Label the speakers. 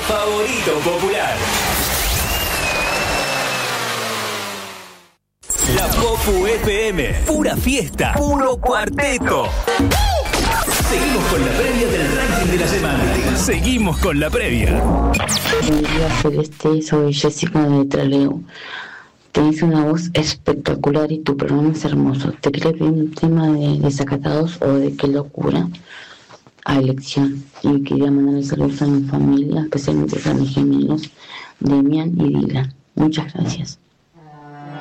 Speaker 1: favorito popular. La Popu FM, pura fiesta, puro cuarteto. Seguimos con la previa del ranking de la semana. Seguimos con la previa.
Speaker 2: Buen día, Celeste, soy Jessica de Traleo. Tenés una voz espectacular y tu programa es hermoso. Te quería pedir un tema de Desacatados o de Qué locura a elección. Y quería mandar saludos a mi familia, especialmente a mis gemelos, Demian y Dylan. Muchas gracias.